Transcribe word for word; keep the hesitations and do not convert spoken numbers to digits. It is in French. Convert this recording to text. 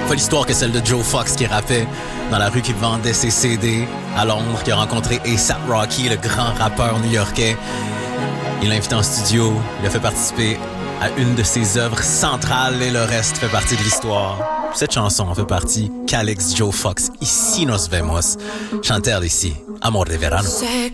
folle histoire que celle de Joe Fox qui rappait dans la rue, qui vendait ses C D à Londres, qui a rencontré A$AP Rocky, le grand rappeur new-yorkais. Il l'a invité en studio, il a fait participer à une de ses œuvres centrales et le reste fait partie de l'histoire. Cette chanson en fait partie qu'Alex Joe Fox, Ici nos vemos, chanteur d'ici, Amor de Verano.